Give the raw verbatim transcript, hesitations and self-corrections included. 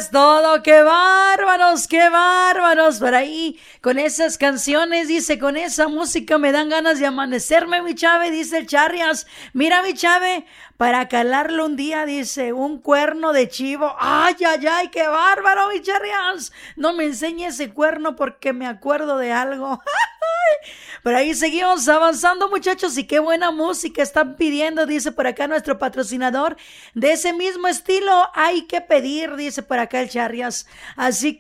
es todo, qué bárbaros, qué bárbaros. Por ahí, con esas canciones, dice, con esa música me dan ganas de amanecerme, mi Chave, dice el Charrias. Mira, mi Chave, para calarlo un día, dice, un cuerno de chivo. Ay, ay, ay, qué bárbaro, mi Charrias. No me enseñe ese cuerno porque me acuerdo de algo. Por ahí seguimos avanzando, muchachos, y qué buena música están pidiendo, dice por acá nuestro patrocinador. De ese mismo estilo hay que pedir, dice por acá el Charrias. Así